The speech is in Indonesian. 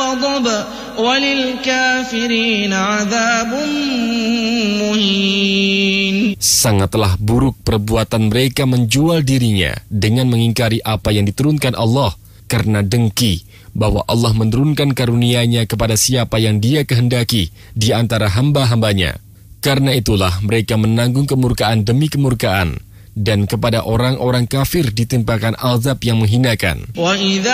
غضب وللكافرين عذاب مهين. Sangatlah buruk perbuatan mereka menjual dirinya dengan mengingkari apa yang diturunkan Allah karena dengki bahwa Allah menurunkan karunia-Nya kepada siapa yang Dia kehendaki di antara hamba-hambanya. Karena itulah mereka menanggung kemurkaan demi kemurkaan, dan kepada orang-orang kafir ditimpakan azab yang menghinakan.